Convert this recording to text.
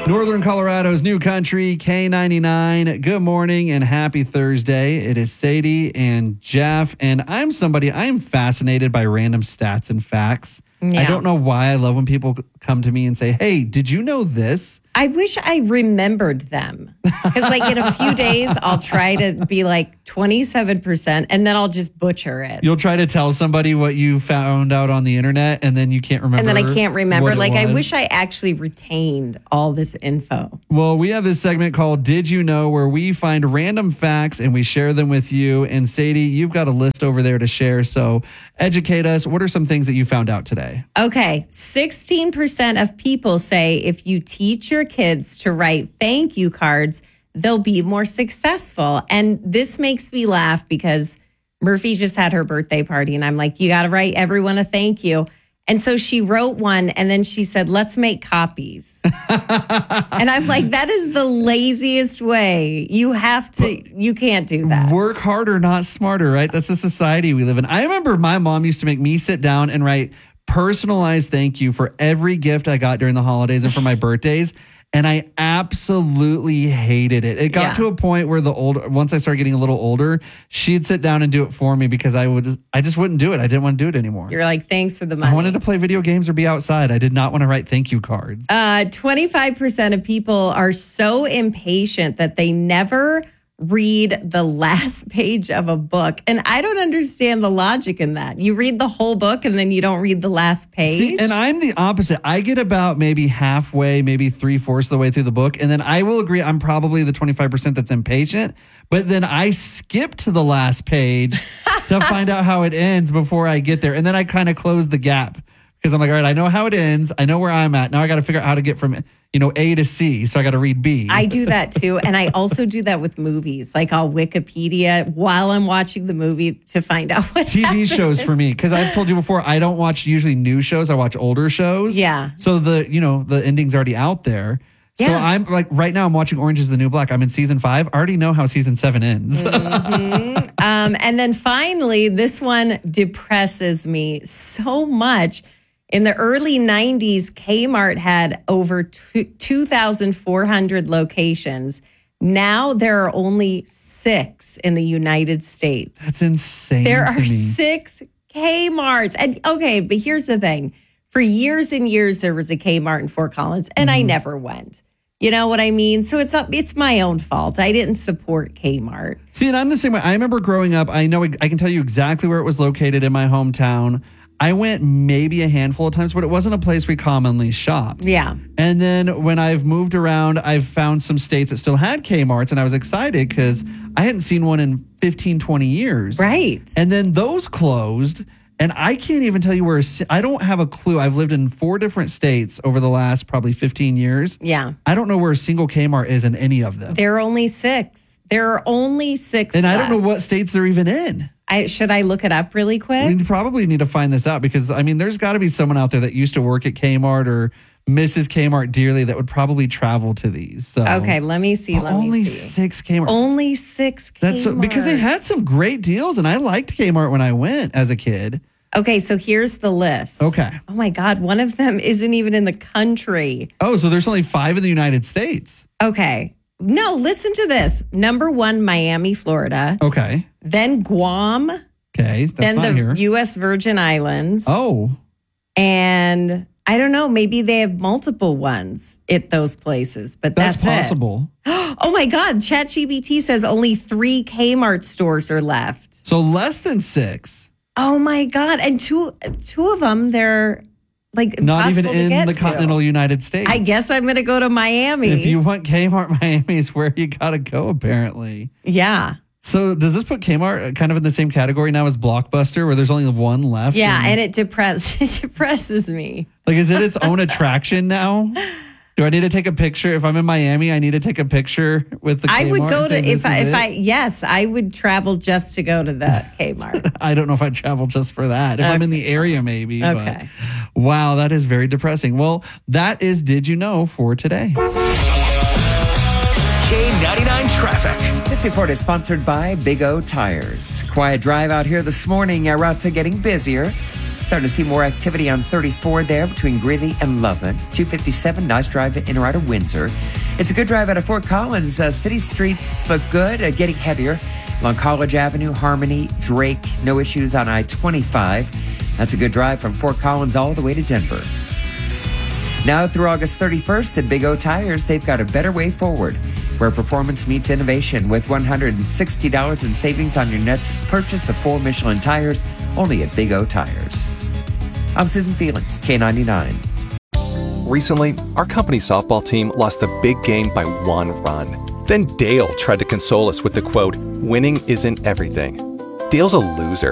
Northern Colorado's new country, K99. Good morning and happy Thursday. It is Sadie and Jeff, and I'm fascinated by random stats and facts. Yeah. I don't know why I love when people come to me and say, hey, did you know this? I wish I remembered them. Because in a few days, I'll try to be 27%, and then I'll just butcher it. You'll try to tell somebody what you found out on the internet, and then you can't remember. And then I can't remember. I was. wish I actually retained all this info. Well, we have this segment called Did You Know, where we find random facts and we share them with you. And Sadie, you've got a list over there to share. So educate us. What are some things that you found out today? Okay. 16% of people say if you teach your kids to write thank you cards, they'll be more successful. And this makes me laugh because Murphy just had her birthday party. And I'm like, you got to write everyone a thank you. And so she wrote one and then she said, let's make copies. And I'm like, that is the laziest way. You can't do that. Work harder, not smarter, right? That's the society we live in. I remember my mom used to make me sit down and write personalized thank you for every gift I got during the holidays and for my birthdays. And I absolutely hated it. It got to a point where once I started getting a little older, she'd sit down and do it for me because I just wouldn't do it. I didn't want to do it anymore. You're like, thanks for the money. I wanted to play video games or be outside. I did not want to write thank you cards. 25% of people are so impatient that they never read the last page of a book. And I don't understand the logic in that. You read the whole book and then you don't read the last page. See, and I'm the opposite. I get about maybe halfway, maybe 3/4 of the way through the book. And then I will agree, I'm probably the 25% that's impatient. But then I skip to the last page to find out how it ends before I get there. And then I kind of close the gap because I'm like, all right, I know how it ends. I know where I'm at. Now I got to figure out how to get from A to C. So I got to read B. I do that too. And I also do that with movies. I'll Wikipedia while I'm watching the movie to find out what TV happens. shows for me. Because I've told you before, I don't watch usually new shows. I watch older shows. Yeah. So the ending's already out there. So I'm right now I'm watching Orange is the New Black. I'm in season 5. I already know how season 7 ends. Mm-hmm. And then finally, this one depresses me so much. In the early 90s, Kmart had over 2,400 locations. Now there are only 6 in the United States. That's insane. There are 6 Kmarts. And okay, but here's the thing. For years and years, there was a Kmart in Fort Collins, and I never went. You know what I mean? So it's my own fault. I didn't support Kmart. See, and I'm the same way. I remember growing up, I can tell you exactly where it was located in my hometown. I went maybe a handful of times, but it wasn't a place we commonly shopped. Yeah. And then when I've moved around, I've found some states that still had Kmarts, and I was excited because I hadn't seen one in 15, 20 years. Right. And then those closed, and I can't even tell you where. I don't have a clue. I've lived in 4 different states over the last probably 15 years. Yeah. I don't know where a single Kmart is in any of them. There are only 6. There are only 6 And left. I don't know what states they're even in. Should I look it up really quick? We probably need to find this out because, there's got to be someone out there that used to work at Kmart or Mrs. Kmart dearly that would probably travel to these. So Okay, let me see. only 6 Kmarts. Only 6 Kmarts. That's because they had some great deals, and I liked Kmart when I went as a kid. Okay, so here's the list. Okay. Oh my God, one of them isn't even in the country. Oh, so there's only 5 in the United States. Okay. No, listen to this. Number 1, Miami, Florida. Okay. Then Guam. Okay, that's then not the here. U.S. Virgin Islands. Oh. And I don't know, maybe they have multiple ones at those places, but that's possible. Oh my God, ChatGPT says only 3 Kmart stores are left. So less than 6. Oh my God. And two of them, they're not even impossible to in get the to. continental United States. I guess I'm going to go to Miami. If you want Kmart, Miami is where you got to go, apparently. Yeah. So does this put Kmart kind of in the same category now as Blockbuster, where there's only 1 left? Yeah, and it depresses me. Is it its own attraction now? Do I need to take a picture? If I'm in Miami, I need to take a picture with the Kmart. I would go to, Yes, I would travel just to go to the Kmart. I don't know if I'd travel just for that. If I'm in the area, maybe. Okay. But, wow, that is very depressing. Well, that is Did You Know for today. K99 Traffic. This report is sponsored by Big O Tires. Quiet drive out here this morning. Our routes are getting busier. Starting to see more activity on 34 there between Greeley and Loveland. 257, nice drive in or out of Windsor. It's a good drive out of Fort Collins. City streets look good, getting heavier. Along College Avenue, Harmony, Drake, no issues on I-25. That's a good drive from Fort Collins all the way to Denver. Now through August 31st at Big O Tires, they've got a better way forward, where performance meets innovation with $160 in savings on your next purchase of 4 Michelin tires, only at Big O Tires. I'm Susan Phelan, K99. Recently, our company softball team lost the big game by 1 run. Then Dale tried to console us with the quote, "Winning isn't everything." Dale's a loser.